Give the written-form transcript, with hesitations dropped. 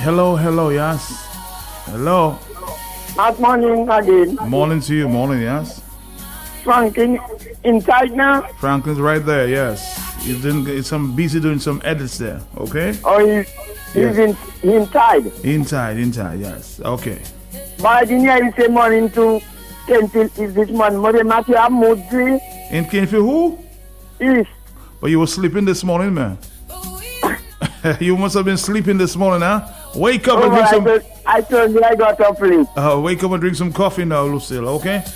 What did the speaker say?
Hello, yes. Hello. Good morning again. Morning to you, morning, yes. Franklin inside now? Franklin's right there, yes. He's busy doing some edits there, okay? Or he's inside? Inside, yes. Okay. But I didn't hear you say morning to Kenfield is this morning. Mother Matthew have mood tree? In Kenfield who? Yes. But you were sleeping this morning, man. You must have been sleeping this morning, huh? Wake up and drink some... I told you I got up late. Wake up and drink some coffee now, Lucille, okay?